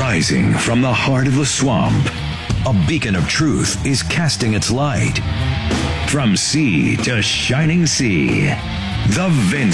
Rising from the heart of the swamp, a beacon of truth is casting its light. From sea to shining sea, the Vince